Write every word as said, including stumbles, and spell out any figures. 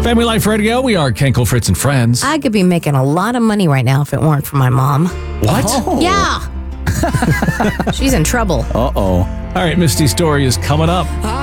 Family Life Radio, we are Kenkel, Fritz, and Friends. I could be making a lot of money right now if it weren't for my mom. What? Oh. Yeah. She's in trouble. Uh-oh. All right, Misty's story is coming up.